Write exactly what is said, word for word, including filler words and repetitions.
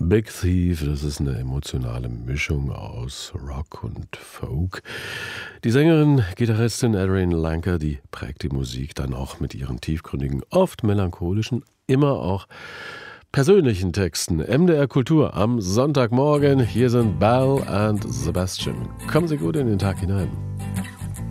Big Thief, das ist eine emotionale Mischung aus Rock und Folk. Die Sängerin, Gitarristin Adrienne Lenker, die prägt die Musik dann auch mit ihren tiefgründigen, oft melancholischen, immer auch persönlichen Texten. M D R Kultur am Sonntagmorgen. Hier sind Belle and Sebastian. Kommen Sie gut in den Tag hinein.